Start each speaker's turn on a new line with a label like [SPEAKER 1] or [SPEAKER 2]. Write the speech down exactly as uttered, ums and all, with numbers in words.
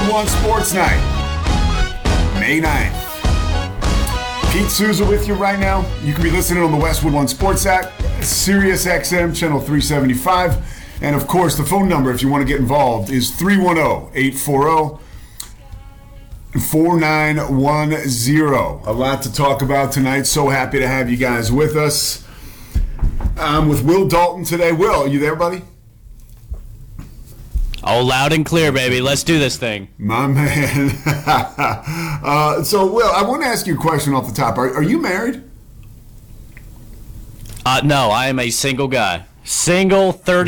[SPEAKER 1] Westwood One Sports Night, May ninth. Pete Souza with you right now. You can be listening on the Westwood One Sports app, Sirius X M, channel three seventy-five. And, of course, the phone number, if you want to get involved, is three one zero, eight four zero, four nine one zero. A lot to talk about tonight. So happy to have you guys with us. I'm with Will Dalton today. Will, are you there, buddy?
[SPEAKER 2] Oh, loud and clear, baby. Let's do this thing.
[SPEAKER 1] My man. uh, so, Will, I want to ask you a question off the top. Are, are you married?
[SPEAKER 2] Uh, no, I am a single guy. Single, thirty